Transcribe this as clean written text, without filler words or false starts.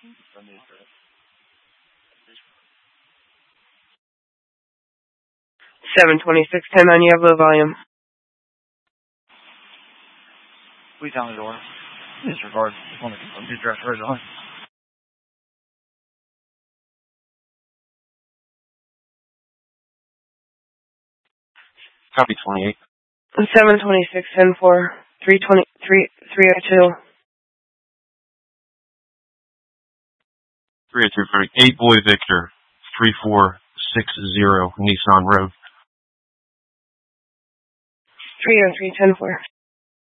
72610 on, you have low volume. Please down the door. Disregard. Just want to address her on. Copy 28. 72610 for 302. 8 Boy Victor, 3460 Nissan Road. 30310 for.